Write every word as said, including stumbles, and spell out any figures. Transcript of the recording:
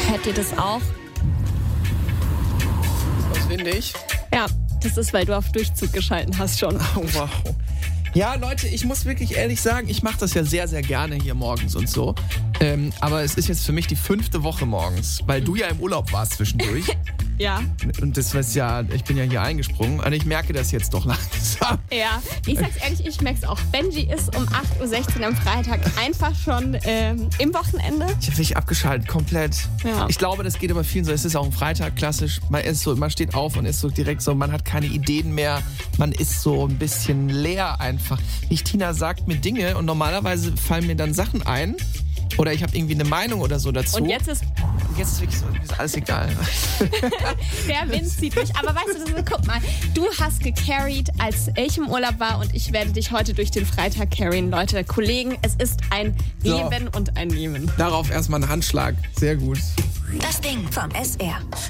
Hört ihr das auch? Was windig? Ja, das ist, weil du auf Durchzug geschalten hast schon. Oh, wow. Ja, Leute, ich muss wirklich ehrlich sagen, ich mache das ja sehr, sehr gerne hier morgens und so. Ähm, aber es ist jetzt für mich die fünfte Woche morgens, weil du ja im Urlaub warst zwischendurch. Ja. Und das ist ja, ich bin ja hier eingesprungen und ich merke das jetzt doch langsam. Ja, ich sag's ehrlich, ich merk's auch. Benji ist um acht Uhr sechzehn am Freitag einfach schon ähm, im Wochenende. Ich habe mich abgeschaltet, komplett. Ja. Ich glaube, das geht aber vielen so. Es ist auch ein Freitag, klassisch. Man ist so, man steht auf und ist so direkt so, man hat keine Ideen mehr. Man ist so ein bisschen leer einfach. Ich, Tina sagt mir Dinge und normalerweise fallen mir dann Sachen ein. Oder ich habe irgendwie eine Meinung oder so dazu. Und jetzt ist... Jetzt ist wirklich so, ist alles egal. Der Wind zieht durch. Aber weißt du, das ist, guck mal, du hast gecarried, als ich im Urlaub war und ich werde dich heute durch den Freitag carryen. Leute, Kollegen, es ist ein Geben So. und ein Nehmen. Darauf erstmal einen Handschlag. Sehr gut. Das Ding vom S R.